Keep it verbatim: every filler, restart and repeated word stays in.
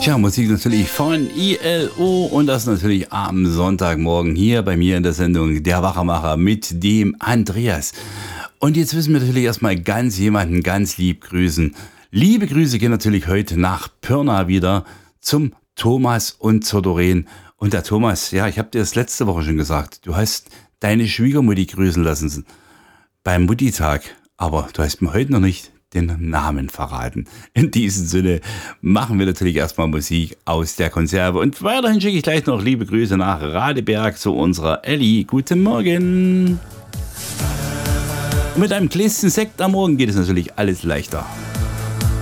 Tja, Musik natürlich von I L O und das natürlich am Sonntagmorgen hier bei mir in der Sendung Der Wachermacher mit dem Andreas. Und jetzt müssen wir natürlich erstmal ganz jemanden ganz lieb grüßen. Liebe Grüße gehen natürlich heute nach Pirna wieder zum Thomas und zur Doreen. Und der Thomas, ja, ich habe dir das letzte Woche schon gesagt, du hast deine Schwiegermutti grüßen lassen beim Mutti-Tag, aber du hast mir heute noch nicht den Namen verraten. In diesem Sinne machen wir natürlich erstmal Musik aus der Konserve und weiterhin schicke ich gleich noch liebe Grüße nach Radeberg zu unserer Elli. Guten Morgen! Und mit einem Gläschen Sekt am Morgen geht es natürlich alles leichter.